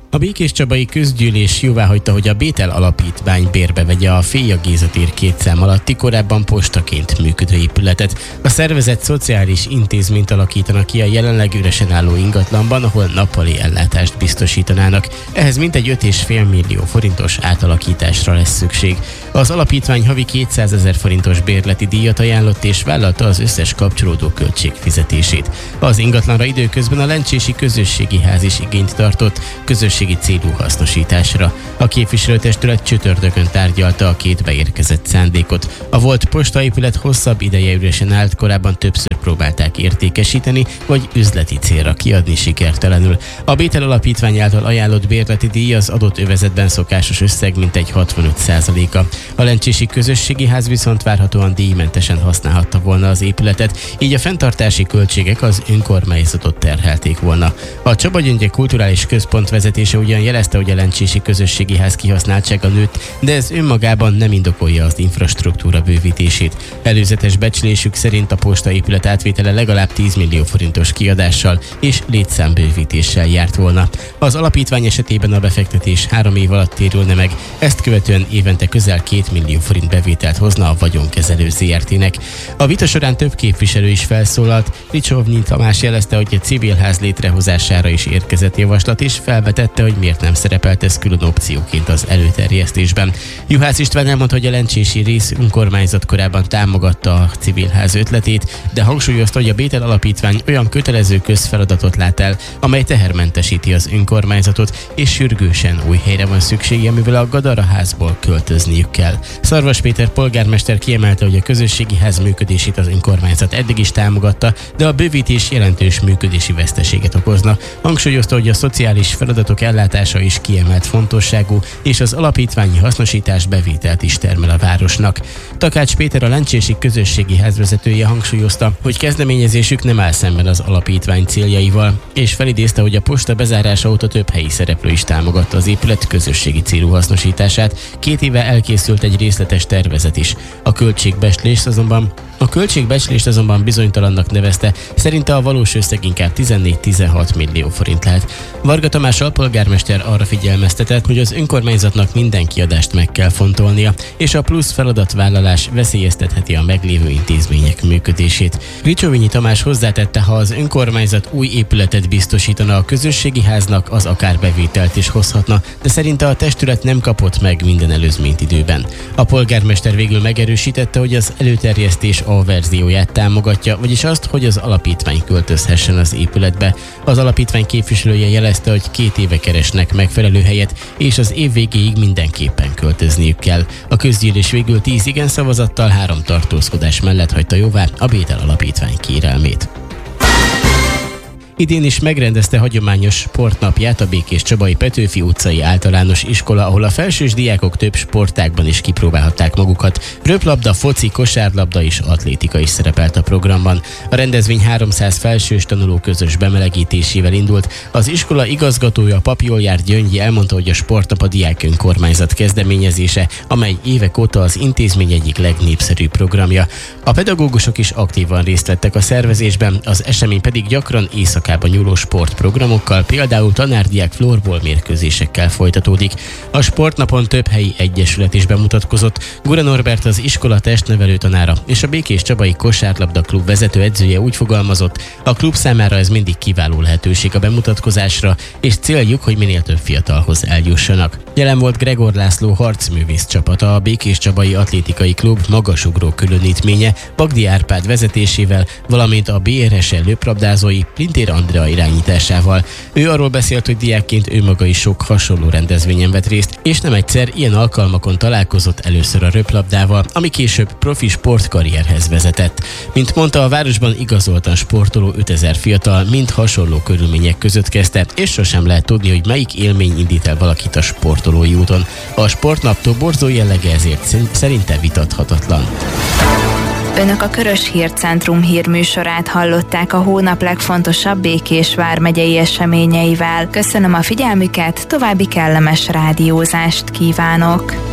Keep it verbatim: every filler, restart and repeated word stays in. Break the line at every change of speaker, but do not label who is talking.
A Békéscsabai Közgyűlés jóváhagyta, hogy a Bétel Alapítvány bérbe vegye a Féja Géza tér két szám alatti korábban postaként működő épületet. A szervezet szociális intézményt alakítanak ki a jelenleg üresen álló ingatlanban, ahol nappali ellátást biztosítanának. Ehhez mintegy öt egész öt millió forintos átalakításra lesz szükség. Az alapítvány havi kétszázezer forintos bérleti díjat ajánlott és vállalta az összes kapcsolódó költség fizetését. Az ingatlanra időközben a Lencsési Közösségi Ház is igényt tartott közösségi célú hasznosításra. A képviselőtestület csütörtökön tárgyalta a két beérkezett szándékot. A volt postaépület hosszabb ideje üresen állt, korábban többször próbálták értékesíteni, vagy üzleti célra kiadni sikertelenül. A Bétel Alapítvány által ajánlott bérleti díj az adott övezetben szokásos összeg mintegy hatvanöt százaléka. A Lencsési Közösségi Ház viszont várhatóan díjmentesen használhatta volna az épületet, így a fenntartási költségek az önkormányzatot terhelték volna. A Csaba Gyöngye Kulturális Központ vezetése ugyan jelezte, hogy a Lencsési Közösségi Ház kihasználtsága nőtt, de ez önmagában nem indokolja az infrastruktúra bővítését. Előzetes becslésük szerint a postaépület átvétele legalább tíz millió forintos kiadással és létszámbővítéssel járt volna. Az alapítvány esetében a befektetés három év alatt térülne meg, ezt követően évente közel két millió forint bevételt hozna a vagyonkezelő zé er té-nek. A vita során több képviselő is felszólalt. Ricsovnyi Tamás jelezte, hogy a civilház létrehozására is érkezett javaslat, és felvetette, hogy miért nem szerepelt ez külön opcióként az előterjesztésben. Juhász István elmondta, hogy a lencsési rész önkormányzat korábban támogatta a civilház ötletét, de hangsúlyozta, hogy a Bétel Alapítvány olyan kötelező közfeladatot lát el, amely tehermentesíti az önkormányzatot, és sürgősen új helyre van szüksége, mivel a Gadara házból költözniük kell. Szarvas Péter polgármester kiemelte, hogy a közösségi ház működését az önkormányzat eddig is támogatta, de a bővítés jelentős működési veszteséget okozna. Hangsúlyozta, hogy a szociális feladatok ellátása is kiemelt fontosságú, és az alapítványi hasznosítás bevételt is termel a városnak. Takács Péter, a Lencsési Közösségi Ház vezetője hangsúlyozta, hogy kezdeményezésük nem áll szemben az alapítvány céljaival, és felidézte, hogy a posta bezárása óta több helyi szereplő is támogatta az épület közösségi célú hasznosítását. Két éve elkészült egy részletes tervezet is. A költségbecslést azonban A költségbecslést azonban bizonytalannak nevezte, szerinte a valós összeg inkább tizennégy-tizenhat millió forint lehet. Varga Tamás alpolgármester arra figyelmeztetett, hogy az önkormányzatnak minden kiadást meg kell fontolnia, és a plusz feladatvállalás veszélyeztetheti a meglévő intézmények működését. Ricsovnyi Tamás hozzátette, ha az önkormányzat új épületet biztosítana a közösségi háznak, az akár bevételt is hozhatna, de szerinte a testület nem kapott meg minden előzményt időben. A polgármester végül megerősítette, hogy az előterjesztés A verzióját támogatja, vagyis azt, hogy az alapítvány költözhessen az épületbe. Az alapítvány képviselője jelezte, hogy két éve keresnek megfelelő helyet, és az év végéig mindenképpen költözniük kell. A közgyűlés végül tíz igen szavazattal, három tartózkodás mellett hagyta jóvá a Bétel Alapítvány kérelmét. Idén is megrendezte hagyományos sportnapját a Békéscsabai Petőfi utcai általános iskola, ahol a felsős diákok több sportágban is kipróbálhatták magukat. Röplabda, foci, kosárlabda és atlétika is szerepelt a programban. A rendezvény háromszáz felsős tanuló közös bemelegítésével indult. Az iskola igazgatója, Papioljár Gyöngyi elmondta, hogy a sportnap a diák önkormányzat kezdeményezése, amely évek óta az intézmény egyik legnépszerűbb programja. A pedagógusok is aktívan részt vettek a szervezésben, az esemény pedig gyakran éjszaka nyúló sportprogramokkal, például tanárdiák floorball mérkőzésekkel folytatódik. A sportnapon több helyi egyesület is bemutatkozott. Gura Norbert, az iskola testnevelő tanára és a Békéscsabai Kosárlabda klub vezető edzője úgy fogalmazott, a klub számára ez mindig kiváló lehetőség a bemutatkozásra, és céljuk, hogy minél több fiatalhoz eljussanak. Jelen volt Gregor László harcművész csapata, a Békéscsabai Atlétikai Klub magasugró különítménye Bagdi Árpád vezetésével, valamint a bé er es el löprabdázói Plintér Andrea irányításával. Ő arról beszélt, hogy diákként ő maga is sok hasonló rendezvényen vett részt, és nem egyszer ilyen alkalmakon találkozott először a röplabdával, ami később profi sportkarrierhez vezetett. Mint mondta, a városban igazoltan sportoló ötezer fiatal mind hasonló körülmények között kezdte, és sosem lehet tudni, hogy melyik élmény indít el valakit a sportolói úton. A sportnap toborzó jellege ezért szerinte vitathatatlan.
Önök a Körös Hírcentrum hírműsorát hallották a hónap legfontosabb Békés vármegyei eseményeivel. Köszönöm a figyelmüket, további kellemes rádiózást kívánok!